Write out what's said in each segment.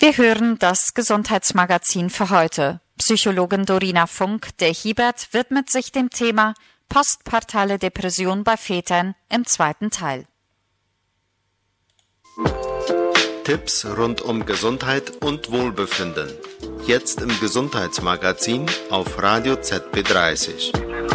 Wir hören das Gesundheitsmagazin für heute. Psychologin Dorina Funk, der Hiebert, widmet sich dem Thema postpartale Depression bei Vätern im zweiten Teil. Tipps rund um Gesundheit und Wohlbefinden. Jetzt im Gesundheitsmagazin auf Radio ZB30.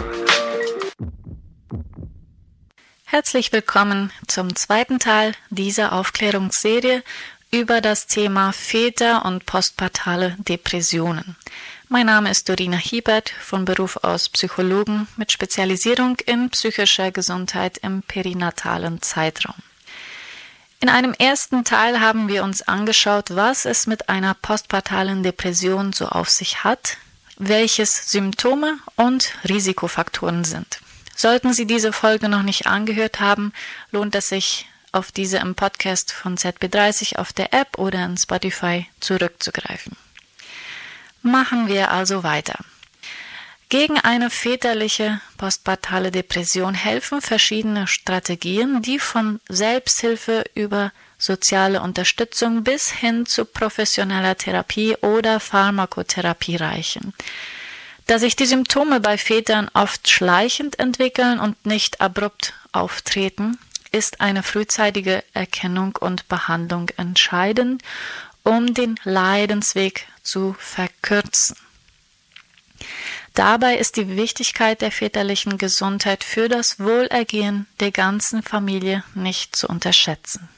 Herzlich willkommen zum zweiten Teil dieser Aufklärungsserie über das Thema Väter und postpartale Depressionen. Mein Name ist Dorina Hiebert, von Beruf aus Psychologin mit Spezialisierung in psychischer Gesundheit im perinatalen Zeitraum. In einem ersten Teil haben wir uns angeschaut, was es mit einer postpartalen Depression so auf sich hat, welches Symptome und Risikofaktoren sind. Sollten Sie diese Folge noch nicht angehört haben, lohnt es sich, auf diese im Podcast von ZB30 auf der App oder in Spotify zurückzugreifen. Machen wir also weiter. Gegen eine väterliche postpartale Depression helfen verschiedene Strategien, die von Selbsthilfe über soziale Unterstützung bis hin zu professioneller Therapie oder Pharmakotherapie reichen. Da sich die Symptome bei Vätern oft schleichend entwickeln und nicht abrupt auftreten, ist eine frühzeitige Erkennung und Behandlung entscheidend, um den Leidensweg zu verkürzen. Dabei ist die Wichtigkeit der väterlichen Gesundheit für das Wohlergehen der ganzen Familie nicht zu unterschätzen.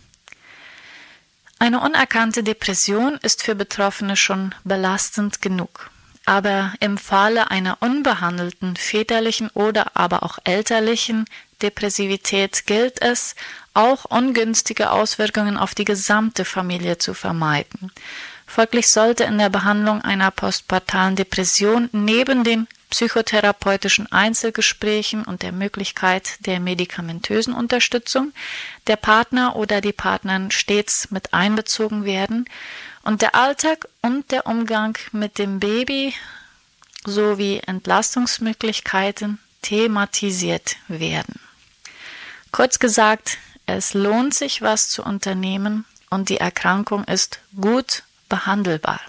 Eine unerkannte Depression ist für Betroffene schon belastend genug. Aber im Falle einer unbehandelten väterlichen oder aber auch elterlichen Depressivität gilt es, auch ungünstige Auswirkungen auf die gesamte Familie zu vermeiden. Folglich sollte in der Behandlung einer postpartalen Depression neben den psychotherapeutischen Einzelgesprächen und der Möglichkeit der medikamentösen Unterstützung der Partner oder die Partnerin stets mit einbezogen werden und der Alltag und der Umgang mit dem Baby sowie Entlastungsmöglichkeiten thematisiert werden. Kurz gesagt, es lohnt sich, was zu unternehmen und die Erkrankung ist gut behandelbar.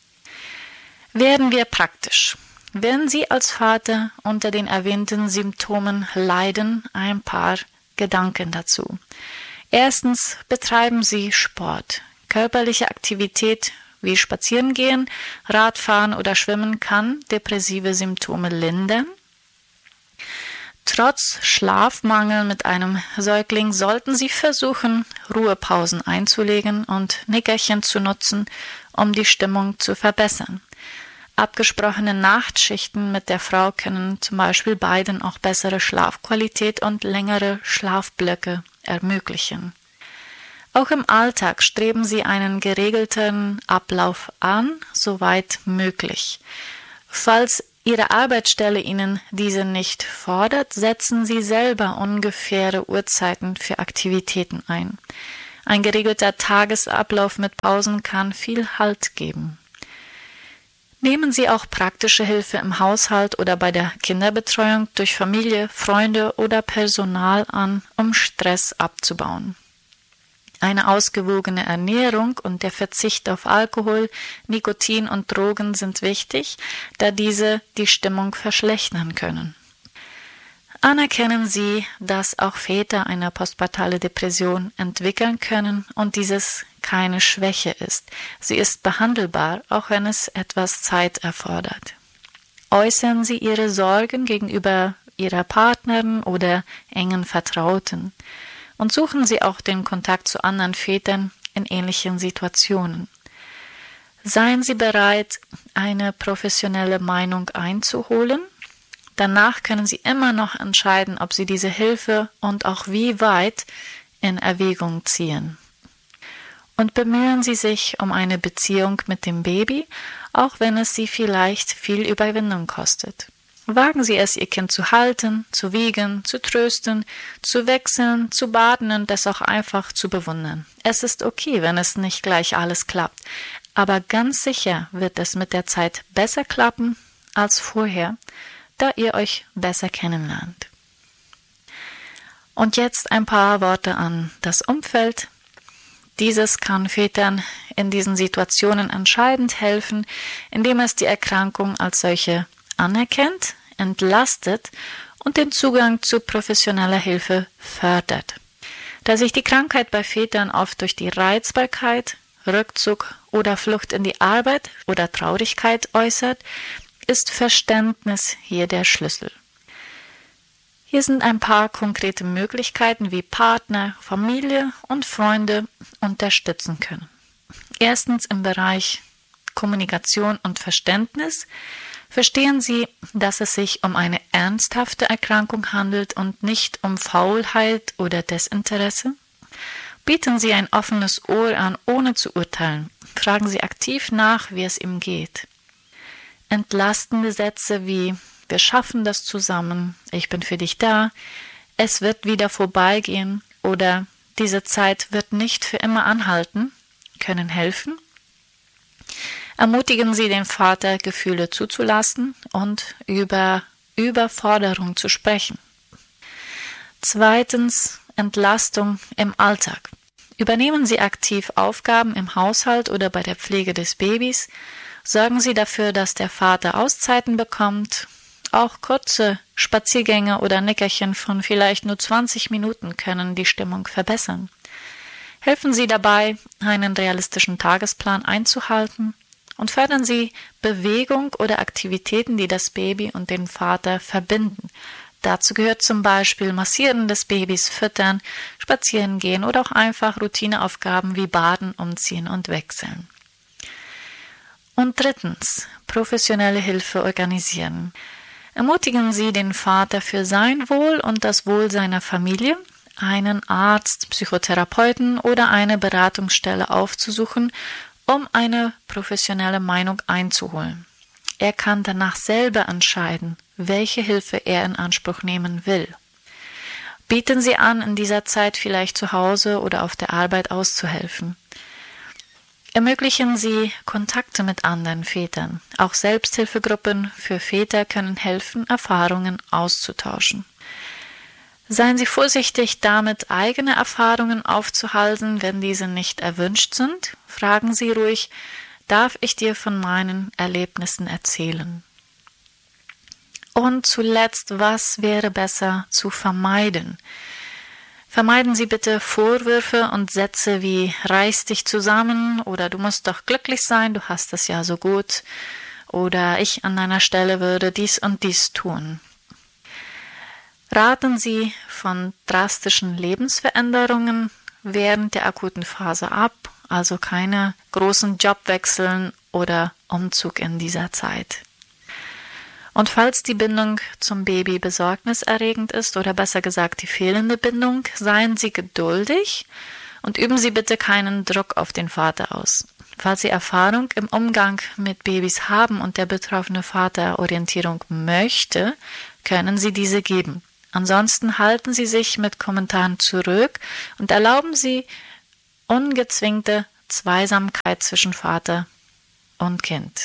Werden wir praktisch. Wenn Sie als Vater unter den erwähnten Symptomen leiden, ein paar Gedanken dazu. Erstens, betreiben Sie Sport. Körperliche Aktivität wie Spazierengehen, Radfahren oder Schwimmen kann depressive Symptome lindern. Trotz Schlafmangel mit einem Säugling sollten Sie versuchen, Ruhepausen einzulegen und Nickerchen zu nutzen, um die Stimmung zu verbessern. Abgesprochene Nachtschichten mit der Frau können zum Beispiel beiden auch bessere Schlafqualität und längere Schlafblöcke ermöglichen. Auch im Alltag streben Sie einen geregelten Ablauf an, soweit möglich. Falls Ihre Arbeitsstelle Ihnen diese nicht fordert, setzen Sie selber ungefähre Uhrzeiten für Aktivitäten ein. Ein geregelter Tagesablauf mit Pausen kann viel Halt geben. Nehmen Sie auch praktische Hilfe im Haushalt oder bei der Kinderbetreuung durch Familie, Freunde oder Personal an, um Stress abzubauen. Eine ausgewogene Ernährung und der Verzicht auf Alkohol, Nikotin und Drogen sind wichtig, da diese die Stimmung verschlechtern können. Anerkennen Sie, dass auch Väter eine postpartale Depression entwickeln können und dieses keine Schwäche ist. Sie ist behandelbar, auch wenn es etwas Zeit erfordert. Äußern Sie Ihre Sorgen gegenüber Ihrer Partnerin oder engen Vertrauten. Und suchen Sie auch den Kontakt zu anderen Vätern in ähnlichen Situationen. Seien Sie bereit, eine professionelle Meinung einzuholen. Danach können Sie immer noch entscheiden, ob Sie diese Hilfe und auch wie weit in Erwägung ziehen. Und bemühen Sie sich um eine Beziehung mit dem Baby, auch wenn es Sie vielleicht viel Überwindung kostet. Wagen Sie es, Ihr Kind zu halten, zu wiegen, zu trösten, zu wechseln, zu baden und es auch einfach zu bewundern. Es ist okay, wenn es nicht gleich alles klappt, aber ganz sicher wird es mit der Zeit besser klappen als vorher, da ihr euch besser kennenlernt. Und jetzt ein paar Worte an das Umfeld. Dieses kann Vätern in diesen Situationen entscheidend helfen, indem es die Erkrankung als solche anerkennt, entlastet und den Zugang zu professioneller Hilfe fördert. Da sich die Krankheit bei Vätern oft durch die Reizbarkeit, Rückzug oder Flucht in die Arbeit oder Traurigkeit äußert, ist Verständnis hier der Schlüssel. Hier sind ein paar konkrete Möglichkeiten, wie Partner, Familie und Freunde unterstützen können. Erstens im Bereich Kommunikation und Verständnis. Verstehen Sie, dass es sich um eine ernsthafte Erkrankung handelt und nicht um Faulheit oder Desinteresse? Bieten Sie ein offenes Ohr an, ohne zu urteilen. Fragen Sie aktiv nach, wie es ihm geht. Entlastende Sätze wie „Wir schaffen das zusammen“, „Ich bin für dich da“, „Es wird wieder vorbeigehen“ oder „Diese Zeit wird nicht für immer anhalten“ können helfen. Ermutigen Sie den Vater, Gefühle zuzulassen und über Überforderung zu sprechen. Zweitens, Entlastung im Alltag. Übernehmen Sie aktiv Aufgaben im Haushalt oder bei der Pflege des Babys. Sorgen Sie dafür, dass der Vater Auszeiten bekommt. Auch kurze Spaziergänge oder Nickerchen von vielleicht nur 20 Minuten können die Stimmung verbessern. Helfen Sie dabei, einen realistischen Tagesplan einzuhalten und fördern Sie Bewegung oder Aktivitäten, die das Baby und den Vater verbinden. Dazu gehört zum Beispiel Massieren des Babys, Füttern, Spazieren gehen oder auch einfach Routineaufgaben wie Baden, Umziehen und Wechseln. Und drittens, professionelle Hilfe organisieren. Ermutigen Sie den Vater für sein Wohl und das Wohl seiner Familie, einen Arzt, Psychotherapeuten oder eine Beratungsstelle aufzusuchen, um eine professionelle Meinung einzuholen. Er kann danach selber entscheiden, welche Hilfe er in Anspruch nehmen will. Bieten Sie an, in dieser Zeit vielleicht zu Hause oder auf der Arbeit auszuhelfen. Ermöglichen Sie Kontakte mit anderen Vätern. Auch Selbsthilfegruppen für Väter können helfen, Erfahrungen auszutauschen. Seien Sie vorsichtig damit, eigene Erfahrungen aufzuhalsen, wenn diese nicht erwünscht sind. Fragen Sie ruhig: Darf ich dir von meinen Erlebnissen erzählen? Und zuletzt, was wäre besser zu vermeiden? Vermeiden Sie bitte Vorwürfe und Sätze wie „reiß dich zusammen“ oder „du musst doch glücklich sein, du hast es ja so gut“ oder „ich an deiner Stelle würde dies und dies tun“. Raten Sie von drastischen Lebensveränderungen während der akuten Phase ab, also keine großen Jobwechseln oder Umzug in dieser Zeit. Und falls die Bindung zum Baby besorgniserregend ist oder besser gesagt die fehlende Bindung, seien Sie geduldig und üben Sie bitte keinen Druck auf den Vater aus. Falls Sie Erfahrung im Umgang mit Babys haben und der betroffene Vater Orientierung möchte, können Sie diese geben. Ansonsten halten Sie sich mit Kommentaren zurück und erlauben Sie ungezwingte Zweisamkeit zwischen Vater und Kind.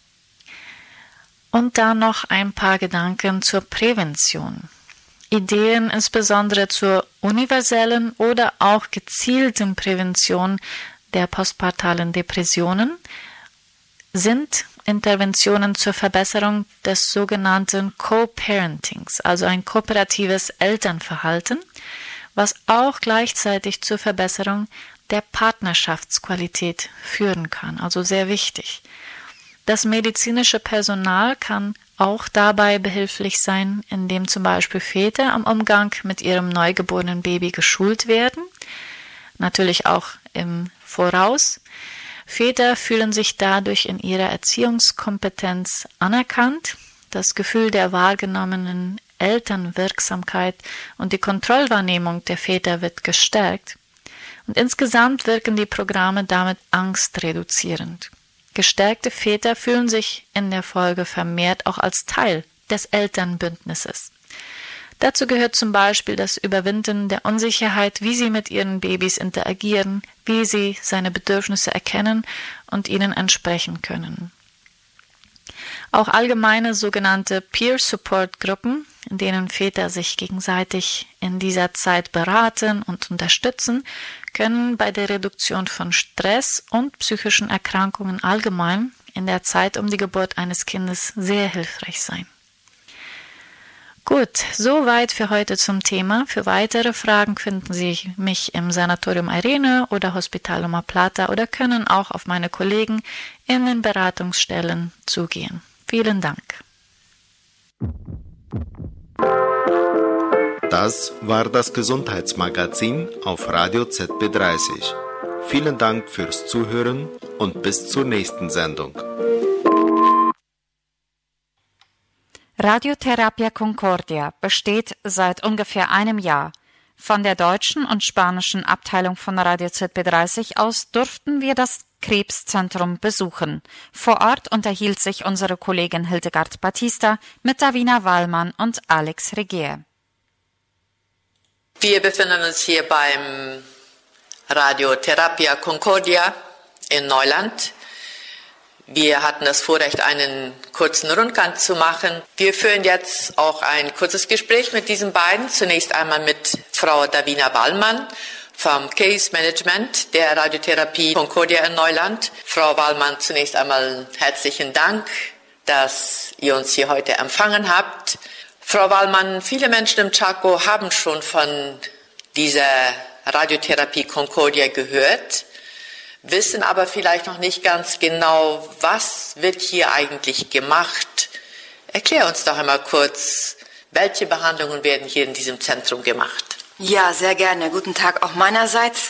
Und dann noch ein paar Gedanken zur Prävention. Ideen insbesondere zur universellen oder auch gezielten Prävention der postpartalen Depressionen sind Interventionen zur Verbesserung des sogenannten Co-Parentings, also ein kooperatives Elternverhalten, was auch gleichzeitig zur Verbesserung der Partnerschaftsqualität führen kann, also sehr wichtig. Das medizinische Personal kann auch dabei behilflich sein, indem zum Beispiel Väter am Umgang mit ihrem neugeborenen Baby geschult werden, natürlich auch im Voraus. Väter fühlen sich dadurch in ihrer Erziehungskompetenz anerkannt, das Gefühl der wahrgenommenen Elternwirksamkeit und die Kontrollwahrnehmung der Väter wird gestärkt. Und insgesamt wirken die Programme damit angstreduzierend. Gestärkte Väter fühlen sich in der Folge vermehrt auch als Teil des Elternbündnisses. Dazu gehört zum Beispiel das Überwinden der Unsicherheit, wie sie mit ihren Babys interagieren, wie sie seine Bedürfnisse erkennen und ihnen entsprechen können. Auch allgemeine sogenannte Peer-Support-Gruppen, in denen Väter sich gegenseitig in dieser Zeit beraten und unterstützen, können bei der Reduktion von Stress und psychischen Erkrankungen allgemein in der Zeit um die Geburt eines Kindes sehr hilfreich sein. Gut, soweit für heute zum Thema. Für weitere Fragen finden Sie mich im Sanatorium Irene oder Hospital Loma Plata oder können auch auf meine Kollegen in den Beratungsstellen zugehen. Vielen Dank. Das war das Gesundheitsmagazin auf Radio ZB30. Vielen Dank fürs Zuhören und bis zur nächsten Sendung. Radiotherapia Concordia besteht seit ungefähr einem Jahr. Von der deutschen und spanischen Abteilung von Radio ZB30 aus durften wir das Krebszentrum besuchen. Vor Ort unterhielt sich unsere Kollegin Hildegard Batista mit Davina Wallmann und Alex Regier. Wir befinden uns hier beim Radiotherapia Concordia in Neuland. Wir hatten das Vorrecht, einen kurzen Rundgang zu machen. Wir führen jetzt auch ein kurzes Gespräch mit diesen beiden. Zunächst einmal mit Frau Davina Wallmann vom Case Management der Radiotherapie Concordia in Neuland. Frau Wallmann, zunächst einmal herzlichen Dank, dass ihr uns hier heute empfangen habt. Frau Wallmann, viele Menschen im Chaco haben schon von dieser Radiotherapie Concordia gehört, wissen aber vielleicht noch nicht ganz genau, was wird hier eigentlich gemacht. Erklär uns doch einmal kurz, welche Behandlungen werden hier in diesem Zentrum gemacht? Ja, sehr gerne. Guten Tag auch meinerseits,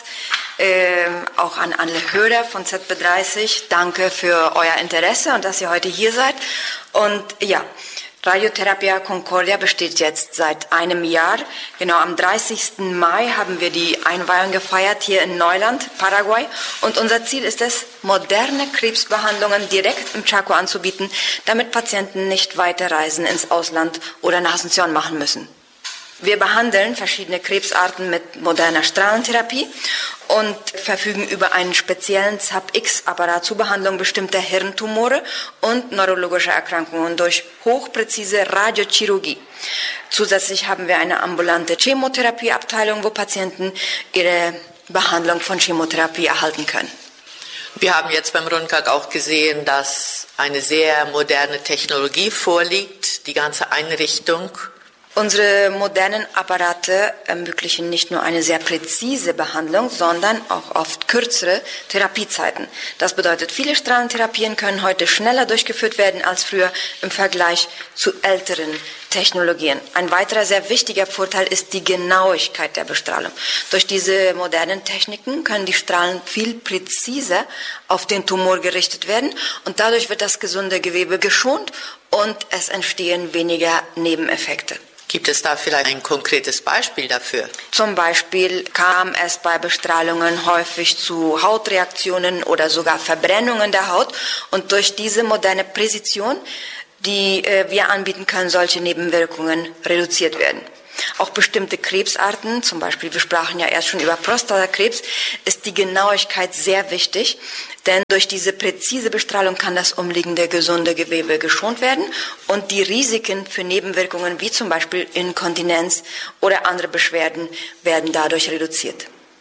auch an alle Hörer von ZB30. Danke für euer Interesse und dass ihr heute hier seid. Und ja, Radiotherapia Concordia besteht jetzt seit einem Jahr. Genau am 30. Mai haben wir die Einweihung gefeiert hier in Neuland, Paraguay. Und unser Ziel ist es, moderne Krebsbehandlungen direkt im Chaco anzubieten, damit Patienten nicht weiter Reisen ins Ausland oder nach Asunción machen müssen. Wir behandeln verschiedene Krebsarten mit moderner Strahlentherapie und verfügen über einen speziellen ZAP-X-Apparat zur Behandlung bestimmter Hirntumore und neurologischer Erkrankungen durch hochpräzise Radiochirurgie. Zusätzlich haben wir eine ambulante Chemotherapieabteilung, wo Patienten ihre Behandlung von Chemotherapie erhalten können. Wir haben jetzt beim Rundgang auch gesehen, dass eine sehr moderne Technologie vorliegt, die ganze Einrichtung. Unsere modernen Apparate ermöglichen nicht nur eine sehr präzise Behandlung, sondern auch oft kürzere Therapiezeiten. Das bedeutet, viele Strahlentherapien können heute schneller durchgeführt werden als früher im Vergleich zu älteren Technologien. Ein weiterer sehr wichtiger Vorteil ist die Genauigkeit der Bestrahlung. Durch diese modernen Techniken können die Strahlen viel präziser auf den Tumor gerichtet werden und dadurch wird das gesunde Gewebe geschont und es entstehen weniger Nebeneffekte. Gibt es da vielleicht ein konkretes Beispiel dafür? Zum Beispiel kam es bei Bestrahlungen häufig zu Hautreaktionen oder sogar Verbrennungen der Haut. Und durch diese moderne Präzision, die wir anbieten können, solche Nebenwirkungen reduziert werden. Auch bestimmte Krebsarten, zum Beispiel, wir sprachen ja erst schon über Prostatakrebs, ist die Genauigkeit sehr wichtig, denn durch diese präzise Bestrahlung kann das umliegende gesunde Gewebe geschont werden und die Risiken für Nebenwirkungen wie zum Beispiel Inkontinenz oder andere Beschwerden werden dadurch reduziert.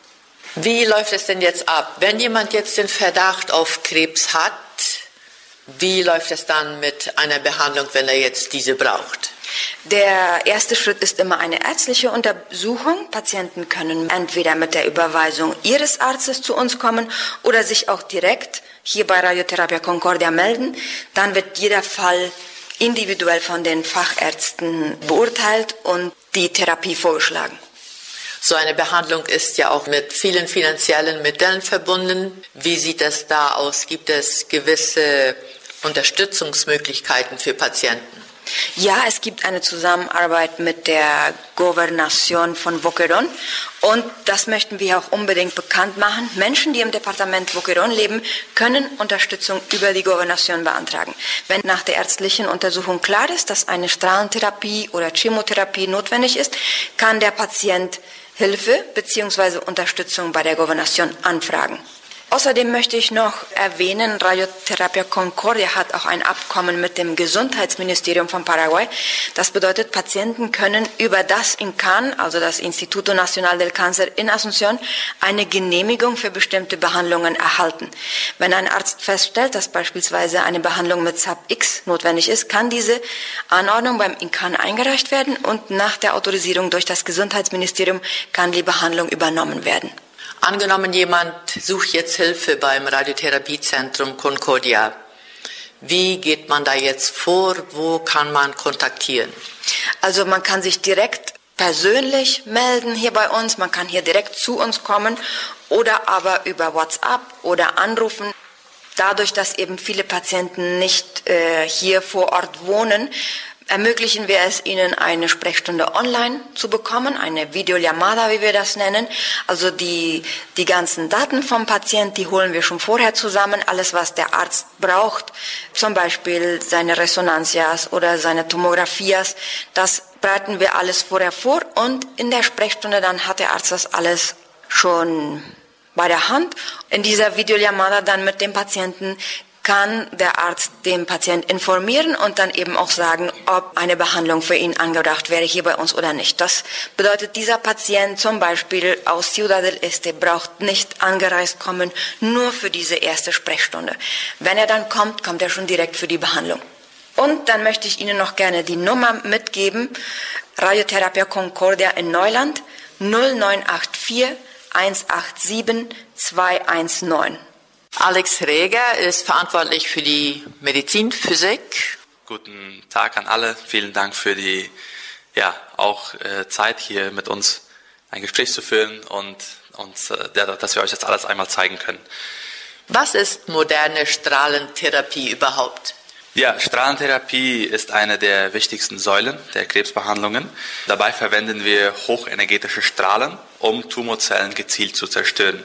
Wie läuft es denn jetzt ab? Wenn jemand jetzt den Verdacht auf Krebs hat, wie läuft es dann mit einer Behandlung, wenn er jetzt diese braucht? Der erste Schritt ist immer eine ärztliche Untersuchung. Patienten können entweder mit der Überweisung ihres Arztes zu uns kommen oder sich auch direkt hier bei Radiotherapia Concordia melden. Dann wird jeder Fall individuell von den Fachärzten beurteilt und die Therapie vorgeschlagen. So eine Behandlung ist ja auch mit vielen finanziellen Mitteln verbunden. Wie sieht es da aus? Gibt es gewisse Unterstützungsmöglichkeiten für Patienten? Ja, es gibt eine Zusammenarbeit mit der Gobernación von Boquerón und das möchten wir auch unbedingt bekannt machen. Menschen, die im Departement Boquerón leben, können Unterstützung über die Gobernación beantragen. Wenn nach der ärztlichen Untersuchung klar ist, dass eine Strahlentherapie oder Chemotherapie notwendig ist, kann der Patient Hilfe bzw. Unterstützung bei der Gobernación anfragen. Außerdem möchte ich noch erwähnen, Radio Terapia Concordia hat auch ein Abkommen mit dem Gesundheitsministerium von Paraguay. Das bedeutet, Patienten können über das INCAN, also das Instituto Nacional del Cáncer in Asunción, eine Genehmigung für bestimmte Behandlungen erhalten. Wenn ein Arzt feststellt, dass beispielsweise eine Behandlung mit SAP-X notwendig ist, kann diese Anordnung beim INCAN eingereicht werden und nach der Autorisierung durch das Gesundheitsministerium kann die Behandlung übernommen werden. Angenommen, jemand sucht jetzt Hilfe beim Radiotherapiezentrum Concordia. Wie geht man da jetzt vor? Wo kann man kontaktieren? Also man kann sich direkt persönlich melden hier bei uns. Man kann hier direkt zu uns kommen oder aber über WhatsApp oder anrufen. Dadurch, dass eben viele Patienten nicht hier vor Ort wohnen, ermöglichen wir es ihnen, eine Sprechstunde online zu bekommen, eine Videollamada, wie wir das nennen. Also die ganzen Daten vom Patienten, die holen wir schon vorher zusammen. Alles, was der Arzt braucht, zum Beispiel seine Resonanzias oder seine Tomographias, das bereiten wir alles vorher vor und in der Sprechstunde dann hat der Arzt das alles schon bei der Hand. In dieser Videollamada dann mit dem Patienten kann der Arzt den Patienten informieren und dann eben auch sagen, ob eine Behandlung für ihn angedacht wäre hier bei uns oder nicht. Das bedeutet, dieser Patient zum Beispiel aus Ciudad del Este braucht nicht angereist kommen, nur für diese erste Sprechstunde. Wenn er dann kommt, kommt er schon direkt für die Behandlung. Und dann möchte ich Ihnen noch gerne die Nummer mitgeben. Radiotherapia Concordia in Neuland 0984 187 219. Alex Reger ist verantwortlich für die Medizinphysik. Guten Tag an alle. Vielen Dank für die Zeit, hier mit uns ein Gespräch zu führen und dass wir euch jetzt alles einmal zeigen können. Was ist moderne Strahlentherapie überhaupt? Ja, Strahlentherapie ist eine der wichtigsten Säulen der Krebsbehandlungen. Dabei verwenden wir hochenergetische Strahlen, um Tumorzellen gezielt zu zerstören.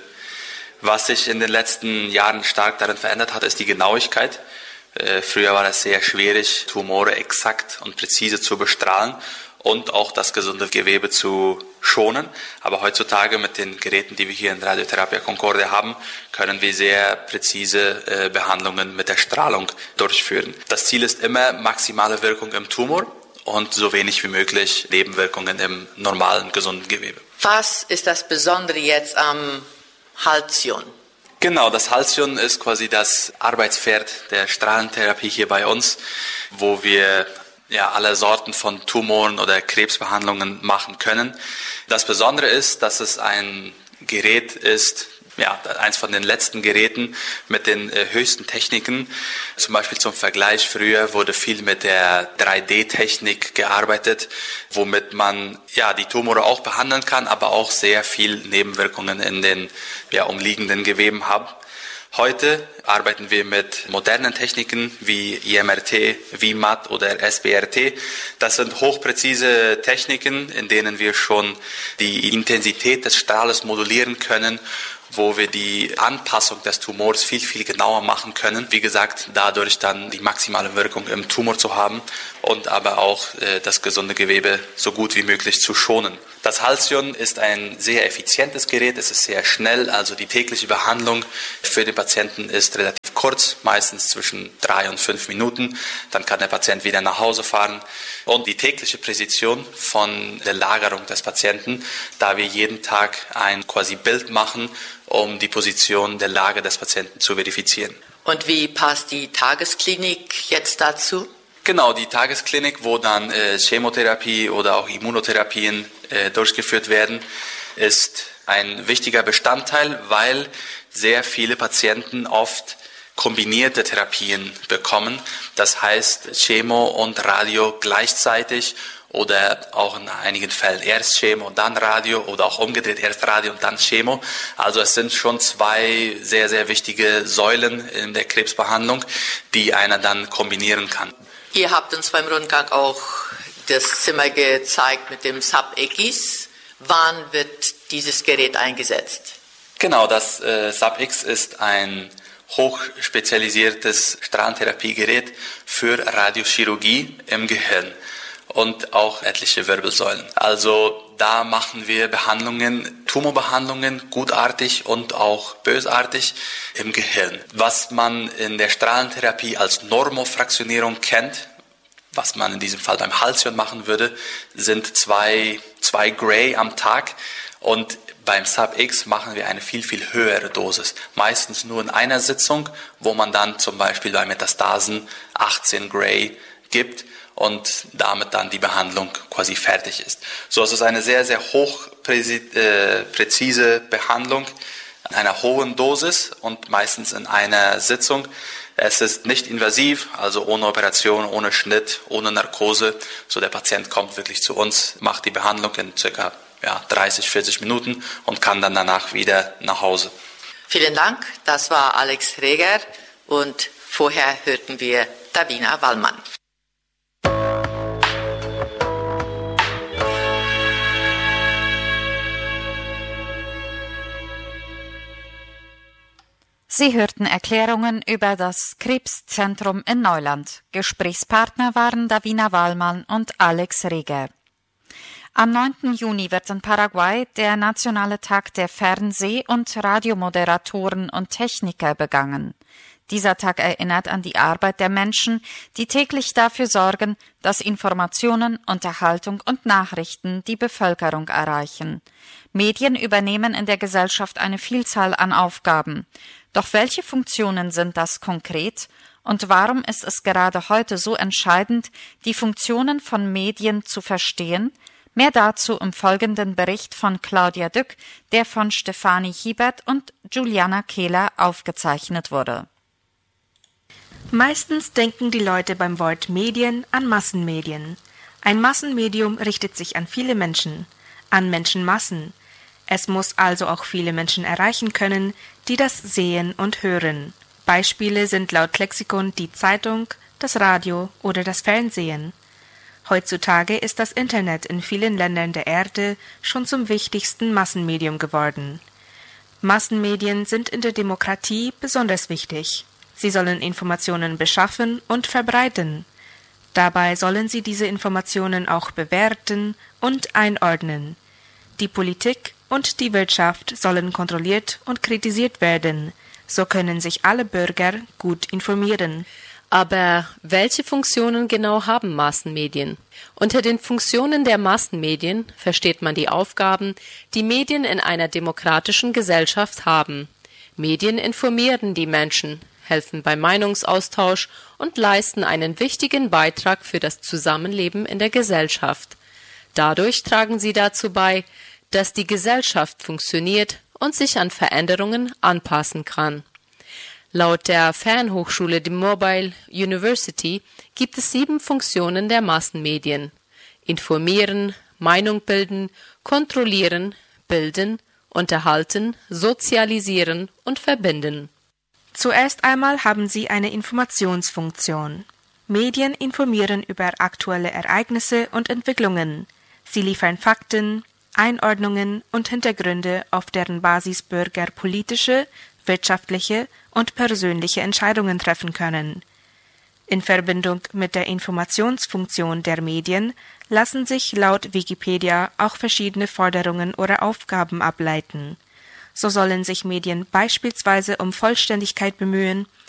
Was sich in den letzten Jahren stark darin verändert hat, ist die Genauigkeit. Früher war es sehr schwierig, Tumore exakt und präzise zu bestrahlen und auch das gesunde Gewebe zu schonen. Aber heutzutage mit den Geräten, die wir hier in Radiotherapia Concordia haben, können wir sehr präzise Behandlungen mit der Strahlung durchführen. Das Ziel ist immer maximale Wirkung im Tumor und so wenig wie möglich Nebenwirkungen im normalen, gesunden Gewebe. Was ist das Besondere jetzt am Halcyon? Genau, das Halcyon ist quasi das Arbeitspferd der Strahlentherapie hier bei uns, wo wir alle Sorten von Tumoren oder Krebsbehandlungen machen können. Das Besondere ist, dass es ein Gerät ist, eins von den letzten Geräten mit den höchsten Techniken. Zum Beispiel zum Vergleich, früher wurde viel mit der 3D-Technik gearbeitet, womit man die Tumore auch behandeln kann, aber auch sehr viel Nebenwirkungen in den umliegenden Geweben haben. Heute arbeiten wir mit modernen Techniken wie IMRT, WIMAT oder SBRT. Das sind hochpräzise Techniken, in denen wir schon die Intensität des Strahles modulieren können, wo wir die Anpassung des Tumors viel, viel genauer machen können. Wie gesagt, dadurch dann die maximale Wirkung im Tumor zu haben und aber auch das gesunde Gewebe so gut wie möglich zu schonen. Das Halcyon ist ein sehr effizientes Gerät, es ist sehr schnell, also die tägliche Behandlung für den Patienten ist relativ kurz, meistens zwischen 3 und 5 Minuten. Dann kann der Patient wieder nach Hause fahren. Und die tägliche Präzision von der Lagerung des Patienten, da wir jeden Tag ein quasi Bild machen, um die Position der Lage des Patienten zu verifizieren. Und wie passt die Tagesklinik jetzt dazu? Genau, die Tagesklinik, wo dann Chemotherapie oder auch Immunotherapien durchgeführt werden, ist ein wichtiger Bestandteil, weil sehr viele Patienten oft kombinierte Therapien bekommen. Das heißt Chemo und Radio gleichzeitig oder auch in einigen Fällen erst Chemo und dann Radio oder auch umgedreht erst Radio und dann Chemo. Also es sind schon zwei sehr, sehr wichtige Säulen in der Krebsbehandlung, die einer dann kombinieren kann. Ihr habt uns beim Rundgang auch das Zimmer gezeigt mit dem SAP-X. Wann wird dieses Gerät eingesetzt? Genau, das SAP-X ist ein hochspezialisiertes Strahlentherapiegerät für Radiochirurgie im Gehirn und auch etliche Wirbelsäulen. Also da machen wir Behandlungen, Tumorbehandlungen, gutartig und auch bösartig im Gehirn. Was man in der Strahlentherapie als Normofraktionierung kennt, was man in diesem Fall beim Halcyon machen würde, sind zwei Gray am Tag. Und beim Sub-X machen wir eine viel, viel höhere Dosis. Meistens nur in einer Sitzung, wo man dann zum Beispiel bei Metastasen 18 Gray gibt und damit dann die Behandlung quasi fertig ist. So, es ist eine sehr, sehr präzise Behandlung in einer hohen Dosis und meistens in einer Sitzung. Es ist nicht invasiv, also ohne Operation, ohne Schnitt, ohne Narkose. So, der Patient kommt wirklich zu uns, macht die Behandlung in ca. 30, 40 Minuten und kann dann danach wieder nach Hause. Vielen Dank, das war Alex Reger und vorher hörten wir Davina Wallmann. Sie hörten Erklärungen über das Krebszentrum in Neuland. Gesprächspartner waren Davina Wallmann und Alex Reger. Am 9. Juni wird in Paraguay der Nationale Tag der Fernseh- und Radiomoderatoren und Techniker begangen. Dieser Tag erinnert an die Arbeit der Menschen, die täglich dafür sorgen, dass Informationen, Unterhaltung und Nachrichten die Bevölkerung erreichen. Medien übernehmen in der Gesellschaft eine Vielzahl an Aufgaben. Doch welche Funktionen sind das konkret? Und warum ist es gerade heute so entscheidend, die Funktionen von Medien zu verstehen? Mehr dazu im folgenden Bericht von Claudia Dück, der von Stefanie Hiebert und Juliana Kehler aufgezeichnet wurde. Meistens denken die Leute beim Wort Medien an Massenmedien. Ein Massenmedium richtet sich an viele Menschen, an Menschenmassen. Es muss also auch viele Menschen erreichen können, die das sehen und hören. Beispiele sind laut Lexikon die Zeitung, das Radio oder das Fernsehen. Heutzutage ist das Internet in vielen Ländern der Erde schon zum wichtigsten Massenmedium geworden. Massenmedien sind in der Demokratie besonders wichtig. Sie sollen Informationen beschaffen und verbreiten. Dabei sollen sie diese Informationen auch bewerten und einordnen. Die Politik und die Wirtschaft sollen kontrolliert und kritisiert werden. So können sich alle Bürger gut informieren. Aber welche Funktionen genau haben Massenmedien? Unter den Funktionen der Massenmedien versteht man die Aufgaben, die Medien in einer demokratischen Gesellschaft haben. Medien informieren die Menschen, helfen beim Meinungsaustausch und leisten einen wichtigen Beitrag für das Zusammenleben in der Gesellschaft. Dadurch tragen sie dazu bei, dass die Gesellschaft funktioniert und sich an Veränderungen anpassen kann. Laut der Fernhochschule de Mobile University gibt es 7 Funktionen der Massenmedien: informieren, Meinung bilden, kontrollieren, bilden, unterhalten, sozialisieren und verbinden. Zuerst einmal haben sie eine Informationsfunktion. Medien informieren über aktuelle Ereignisse und Entwicklungen. Sie liefern Fakten, Einordnungen und Hintergründe, auf deren Basis Bürger politische, wirtschaftliche und persönliche Entscheidungen treffen können. In Verbindung mit der Informationsfunktion der Medien lassen sich laut Wikipedia auch verschiedene Forderungen oder Aufgaben ableiten. So sollen sich Medien beispielsweise um Vollständigkeit bemühen,